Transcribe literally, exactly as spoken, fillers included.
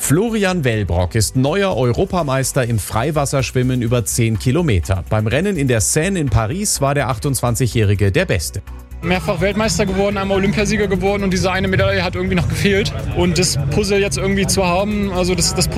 Florian Wellbrock ist neuer Europameister im Freiwasserschwimmen über zehn Kilometer. Beim Rennen in der Seine in Paris war der achtundzwanzigjährige der Beste. Mehrfach Weltmeister geworden, einmal Olympiasieger geworden und diese eine Medaille hat irgendwie noch gefehlt. Und das Puzzle jetzt irgendwie zu haben, also das, das Puzzle